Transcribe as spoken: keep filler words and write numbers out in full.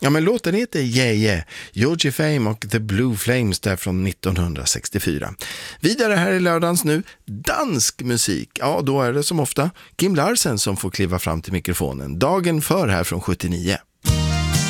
Ja, men låten heter Yeah Yeah, Georgie Fame och The Blue Flames där från nittonhundrasextiofyra. Vidare här i lördagens nu, dansk musik. Ja, då är det som ofta Kim Larsen som får kliva fram till mikrofonen. Dagen för här från sjuttionio.